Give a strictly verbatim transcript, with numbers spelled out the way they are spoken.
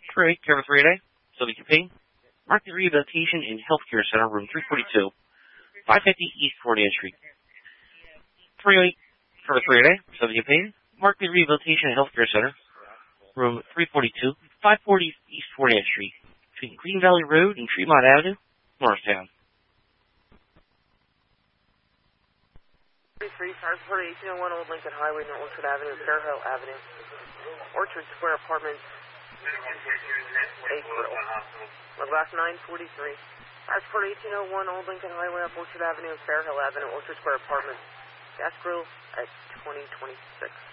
three eight, Cover three A, Sylvia Campaign, Market Rehabilitation and Healthcare Center, room three forty-two, five fifty East fortieth Street. three eight, Cover three A, Sylvia Campaign, Market Rehabilitation and Healthcare Center, room three forty-two, five forty East fortieth Street, between Green Valley Road and Tremont Avenue, Norristown. three Fire Support eighteen oh one Old Lincoln Highway, North Orchard Avenue, Fairhill Avenue, Orchard Square Apartments, April. Log nine forty-three. Fire Support eighteen oh one Old Lincoln Highway, up Orchard Avenue, Fairhill Avenue, Orchard Square Apartments, Gas Grill at twenty twenty-six.